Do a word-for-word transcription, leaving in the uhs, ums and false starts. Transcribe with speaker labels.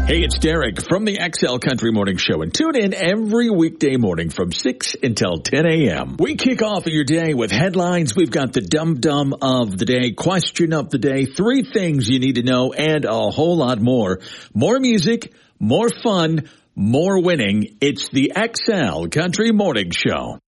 Speaker 1: Hey, it's Derek from the X L Country Morning Show, and tune in every weekday morning from six until ten a.m. We kick off your day with headlines. We've got the dum-dum of the day, question of the day, three things you need to know, and a whole lot more. More music, more fun, more winning. It's the X L Country Morning Show.